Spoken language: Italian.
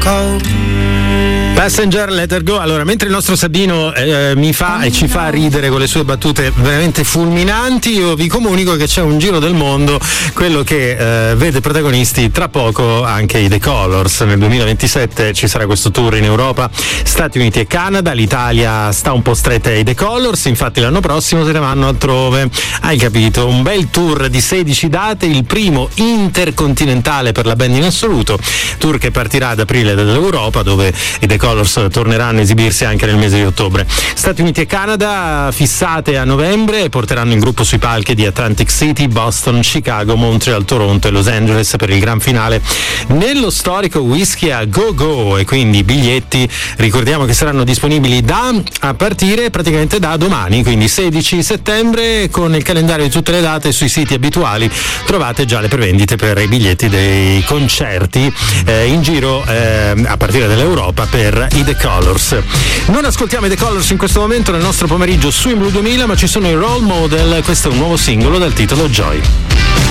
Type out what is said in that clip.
go. Passenger, Let Her Go. Allora, mentre il nostro Sabino mi fa e ci fa ridere con le sue battute veramente fulminanti, io vi comunico che c'è un giro del mondo, quello che vede protagonisti tra poco anche i The Colors. Nel 2027 ci sarà questo tour in Europa, Stati Uniti e Canada. L'Italia sta un po' stretta ai The Colors, infatti l'anno prossimo se ne vanno altrove. Hai capito? Un bel tour di 16 date, il primo intercontinentale per la band in assoluto, tour che partirà ad aprile dall'Europa, dove i The Colors torneranno a esibirsi anche nel mese di ottobre. Stati Uniti e Canada fissate a novembre, porteranno in gruppo sui palchi di Atlantic City, Boston, Chicago, Montreal, Toronto e Los Angeles per il gran finale nello storico Whisky a Go Go, e quindi i biglietti ricordiamo che saranno disponibili a partire praticamente da domani, quindi 16 settembre, con il calendario di tutte le date sui siti abituali trovate già le prevendite per i biglietti dei concerti in giro a partire dall'Europa per i The Colors. Non ascoltiamo i The Colors in questo momento nel nostro pomeriggio su In Blue 2000, ma ci sono i Role Model. Questo è un nuovo singolo dal titolo Joy.